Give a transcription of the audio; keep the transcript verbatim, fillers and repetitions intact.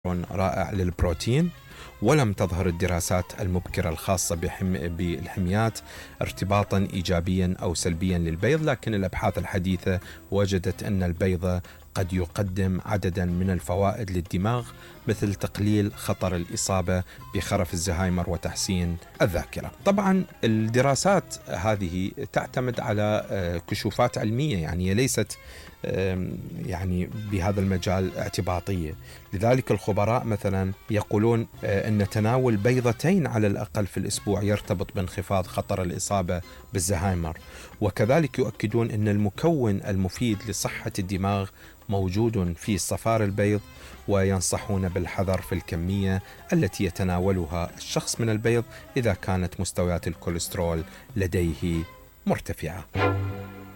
رائع للبروتين. ولم تظهر الدراسات المبكرة الخاصة بحم... بالحميات ارتباطا إيجابيا أو سلبيا للبيض، لكن الأبحاث الحديثة وجدت أن البيض قد يقدم عددا من الفوائد للدماغ، مثل تقليل خطر الإصابة بخرف الزهايمر وتحسين الذاكرة. طبعا الدراسات هذه تعتمد على كشوفات علمية، يعني ليست يعني بهذا المجال اعتباطية. لذلك الخبراء مثلا يقولون أن تناول بيضتين على الأقل في الأسبوع يرتبط بانخفاض خطر الإصابة بالزهايمر، وكذلك يؤكدون أن المكون المفيد لصحة الدماغ موجود في صفار البيض، وينصحون بالحذر في الكمية التي يتناولها الشخص من البيض إذا كانت مستويات الكوليسترول لديه مرتفعة.